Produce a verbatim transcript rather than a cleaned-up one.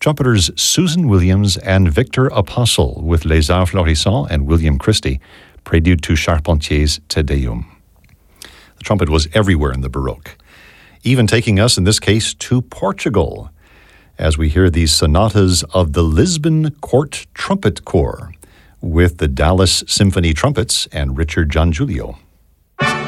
trumpeters Susan Williams and Victor Apostle with Les Arts Florissants and William Christie, Prélude to Charpentier's Te Deum. The trumpet was everywhere in the Baroque, even taking us, in this case, to Portugal, as we hear these sonatas of the Lisbon Court Trumpet Corps with the Dallas Symphony Trumpets and Richard Giangiulio.